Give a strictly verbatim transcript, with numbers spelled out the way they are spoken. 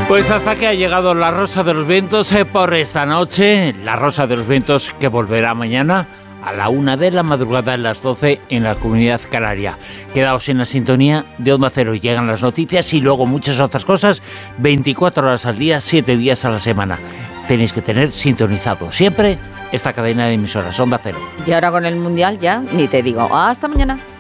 Pues hasta que ha llegado la Rosa de los Vientos eh, por esta noche. La Rosa de los Vientos que volverá mañana a la una de la madrugada, a las doce en la Comunidad Canaria. Quedaos en la sintonía de Onda Cero. Llegan las noticias y luego muchas otras cosas, veinticuatro horas al día, siete días a la semana. Tenéis que tener sintonizado siempre esta cadena de emisoras, Onda Cero. Y ahora con el Mundial ya ni te digo. Hasta mañana.